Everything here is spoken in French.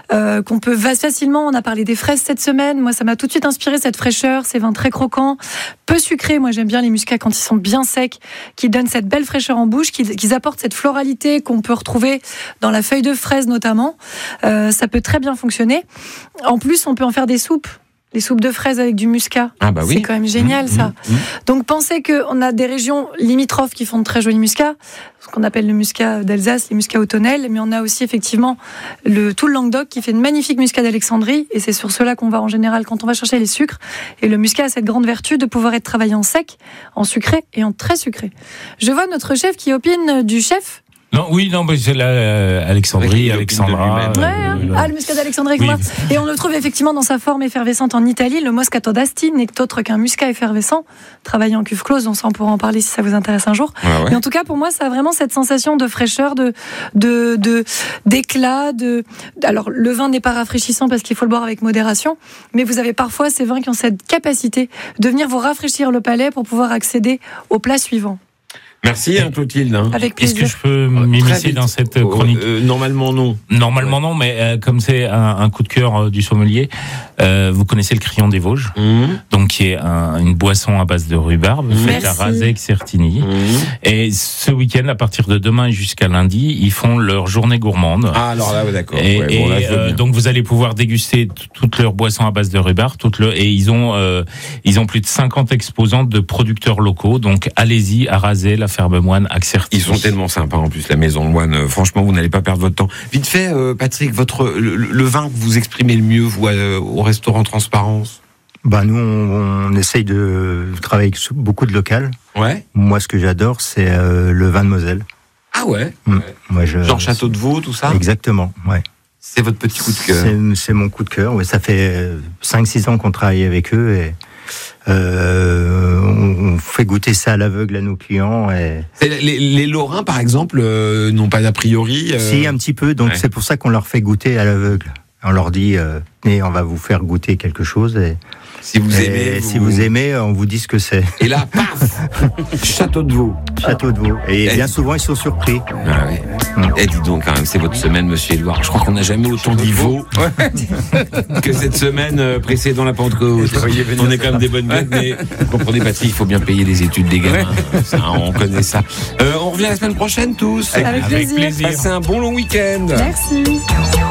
qu'on peut facilement. On a parlé des fraises cette semaine. Moi, ça m'a tout de suite inspiré cette fraîcheur, ces vins très croquants, peu sucrés. Moi, j'aime bien les muscats quand ils sont bien secs, qui donnent cette belle fraîcheur en bouche, qui apportent cette floralité qu'on peut retrouver dans la feuille de fraise notamment. Ça peut très bien fonctionner. En plus, on peut en faire des soupes. Les soupes de fraises avec du muscat, c'est quand même génial ça. Donc pensez qu'on a des régions limitrophes qui font de très jolis muscats, ce qu'on appelle le muscat d'Alsace, les muscats hautonnels, mais on a aussi effectivement tout le Languedoc qui fait de magnifiques muscats d'Alexandrie, et c'est sur cela qu'on va en général quand on va chercher les sucres. Et le muscat a cette grande vertu de pouvoir être travaillé en sec, en sucré et en très sucré. Je vois notre chef qui opine du chef. Non, mais c'est là, Alexandrie, Alexandra. Le muscat d'Alexandrie, oui. Et on le trouve effectivement dans sa forme effervescente en Italie. Le Moscato d'Asti n'est autre qu'un muscat effervescent, travaillé en cuve close. On pourra en parler si ça vous intéresse un jour. Mais en tout cas, pour moi, ça a vraiment cette sensation de fraîcheur, d'éclat. Alors, le vin n'est pas rafraîchissant parce qu'il faut le boire avec modération, mais vous avez parfois ces vins qui ont cette capacité de venir vous rafraîchir le palais pour pouvoir accéder au plat suivant. Merci Clotilde. Avec plaisir. Est-ce que je peux m'immiscer dans cette chronique ? Normalement non. Normalement non, mais comme c'est un coup de cœur du sommelier, vous connaissez le Crillon des Vosges, donc qui est une boisson à base de rhubarbe, faite à Razec-Certigny. Et ce week-end, à partir de demain jusqu'à lundi, ils font leur journée gourmande. Ah alors là, d'accord. Donc vous allez pouvoir déguster toutes leurs boissons à base de rhubarbe, et ils ont plus de 50 exposants de producteurs locaux. Donc allez-y à Razec, la Ferme Moine, à Certigny. Ils sont tellement sympas en plus, la Maison de Moine. Franchement, vous n'allez pas perdre votre temps. Vite fait, Patrick, le vin que vous exprimez le mieux, vous, au restaurant Transparence? Nous, on essaye de travailler avec beaucoup de local. Ouais. Moi, ce que j'adore, c'est le vin de Moselle. Ah ouais. Moi, genre Château de Vaux, tout ça. Exactement, ouais. C'est votre petit coup de cœur. C'est mon coup de cœur. Ouais, ça fait 5-6 ans qu'on travaille avec eux et on fait goûter ça à l'aveugle à nos clients. Et... Les Lorrains, par exemple, n'ont pas d'a priori. Si, un petit peu. Donc c'est pour ça qu'on leur fait goûter à l'aveugle. On leur dit, on va vous faire goûter quelque chose. Et si vous aimez, on vous dit ce que c'est. Et là, paf, Château de Vaux. Château de Vaux. Et bien souvent, ils sont surpris. Ah ouais. Et dis donc, quand même, c'est votre semaine, monsieur Édouard. Je crois qu'on n'a jamais autant dit Vaux que cette semaine précédant la Pentecôte. On est quand même des bonnes bêtes, mais vous comprenez, Patrick, il faut bien payer les études des gamins. Ça, on connaît ça. On revient la semaine prochaine, tous. Avec plaisir. Passez un bon long week-end. Merci.